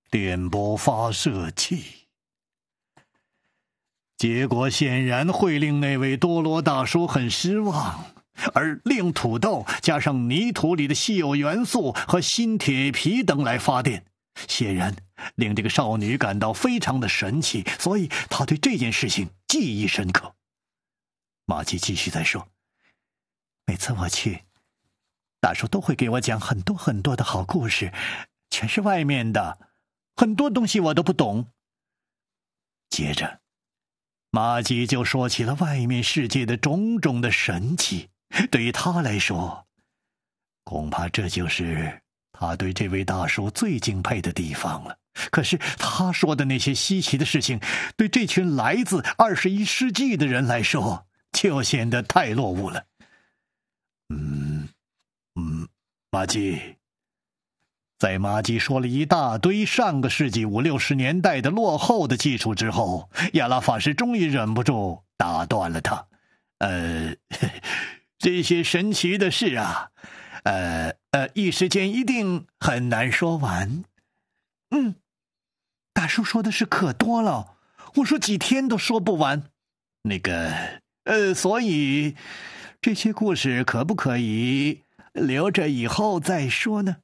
电波发射器。结果显然会令那位多罗大叔很失望，而令土豆加上泥土里的稀有元素和新铁皮等来发电，显然令这个少女感到非常的神奇，所以她对这件事情记忆深刻。玛姬继续在说，每次我去，大叔都会给我讲很多很多的好故事，全是外面的，很多东西我都不懂。接着玛姬就说起了外面世界的种种的神奇，对于他来说，恐怕这就是他对这位大叔最敬佩的地方了。可是他说的那些稀奇的事情，对这群来自21世纪的人来说，就显得太落伍了。玛姬。在玛姬说了一大堆上个世纪50、60年代的落后的技术之后，亚拉法师终于忍不住打断了他。这些神奇的事啊，一时间一定很难说完。大叔说的是可多了，我说几天都说不完。所以这些故事可不可以留着以后再说呢？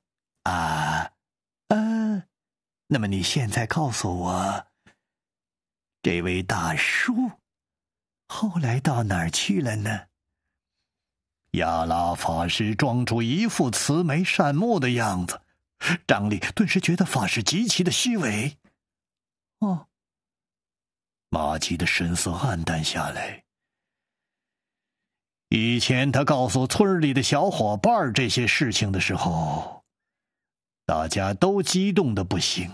那么你现在告诉我，这位大叔后来到哪儿去了呢？亚拉法师装出一副慈眉善目的样子，张力顿时觉得法师极其的虚伪。玛姬的神色暗淡下来。以前他告诉村里的小伙伴这些事情的时候，大家都激动的不行。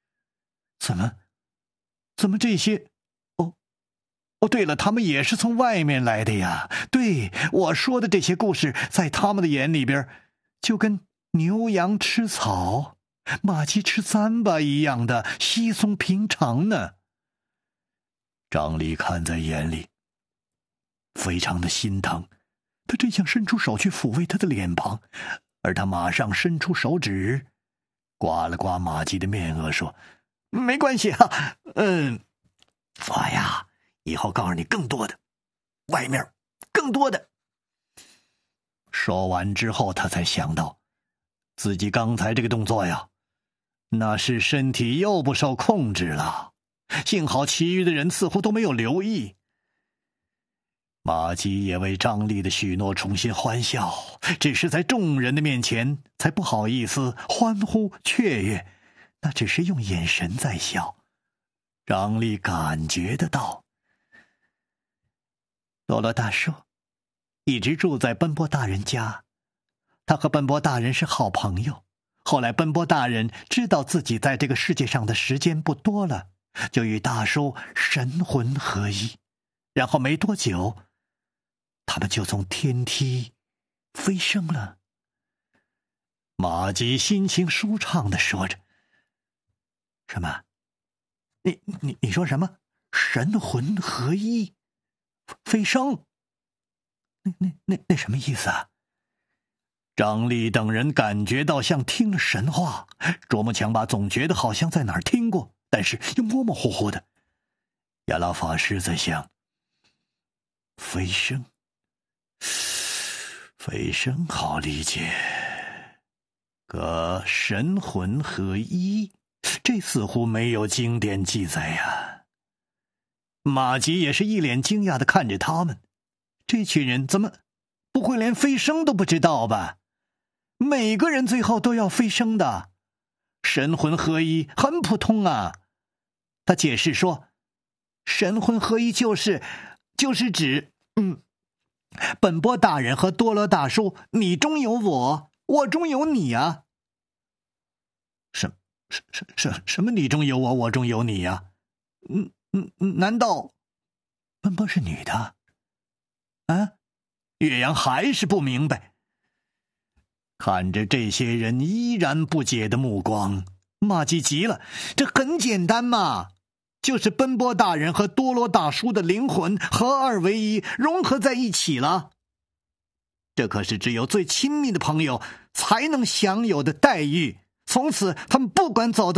怎么这些？对了，他们也是从外面来的呀。对，我说的这些故事，在他们的眼里边，就跟牛羊吃草、马鸡吃糌粑一样的稀松平常呢。张力看在眼里，非常的心疼，他真想伸出手去抚慰他的脸庞，而他马上伸出手指刮了刮玛姬的面额，说：“没关系啊，我呀，以后告诉你更多的，外面更多的。”说完之后，他才想到自己刚才这个动作呀，那是身体又不受控制了，幸好其余的人似乎都没有留意。玛姬也为张力的许诺重新欢笑，只是在众人的面前才不好意思欢呼雀跃，那只是用眼神在笑。张力感觉得到，多罗大叔一直住在奔波大人家，他和奔波大人是好朋友。后来奔波大人知道自己在这个世界上的时间不多了，就与大叔神魂合一，然后没多久他们就从天梯飞升了。玛姬心情舒畅地说着：“什么？你说什么？神魂合一？飞升？那什么意思啊？”张力等人感觉到像听了神话，啄木强巴总觉得好像在哪儿听过，但是又模模糊糊的。亚拉法师在想，飞升好理解，可神魂合一，这似乎没有经典记载呀。玛姬也是一脸惊讶地看着他们，这群人怎么不会连飞升都不知道吧？每个人最后都要飞升的，神魂合一很普通啊。他解释说，神魂合一就是指本波大人和多罗大叔，你中有我，我中有你啊。什么你中有我，我中有你呀？难道奔波是女的？岳阳还是不明白。看着这些人依然不解的目光，玛姬急了，这很简单嘛，就是奔波大人和多罗大叔的灵魂合二为一，融合在一起了。这可是只有最亲密的朋友才能享有的待遇，从此他们不管走到